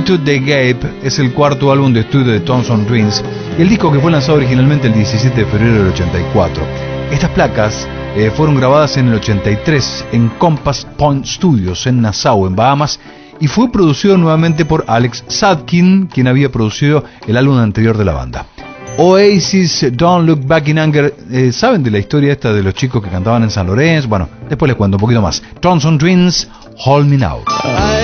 Into the Gape es el cuarto álbum de estudio de Thousand Dreams y el disco que fue lanzado originalmente el 17 de febrero del 84. Estas placas fueron grabadas en el 83 en Compass Point Studios en Nassau, en Bahamas, y fue producido nuevamente por Alex Sadkin, quien había producido el álbum anterior de la banda. Oasis, Don't Look Back in Anger. ¿Saben de la historia esta de los chicos que cantaban en San Lorenzo? Bueno, después les cuento un poquito más. Thousand Dreams, Hold Me Now.